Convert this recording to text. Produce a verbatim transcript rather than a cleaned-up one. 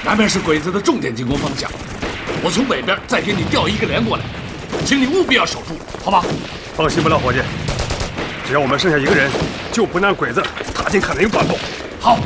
南边是鬼子的重点进攻方向，我从北边再给你调一个连过来，请你务必要守住，好吧？ 放心吧，老伙计，只要我们剩下一个人，就不让鬼子踏进坎宁半步。